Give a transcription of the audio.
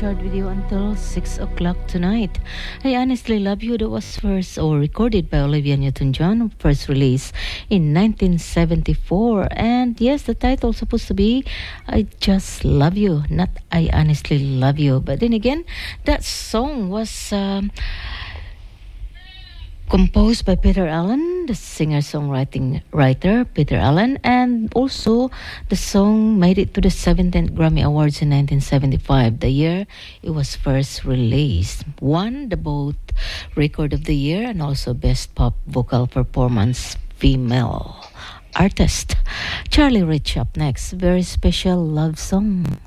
Richard with you until 6 o'clock tonight. I Honestly Love You, that was first or recorded by Olivia Newton-John, first released in 1974. And yes, the title supposed to be I Just Love You, not I Honestly Love You. But then again, that song was composed by Peter Allen, the singer-songwriting writer Peter Allen, and also the song made it to the 17th Grammy Awards in 1975, the year it was first released. Won the both Record of the Year and also Best Pop Vocal Performance Female Artist. Charlie Rich up next, very special love song.